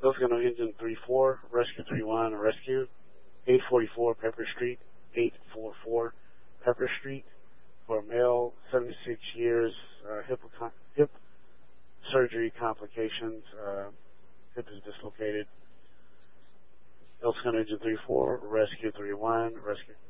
Elsinore Engine 3-4, Rescue 3-1, Rescue, 844 Pepper Street, 844 Pepper Street, for a male, 76 years, hip surgery complications, hip is dislocated. Elsinore Engine 3-4, Rescue 3-1, Rescue.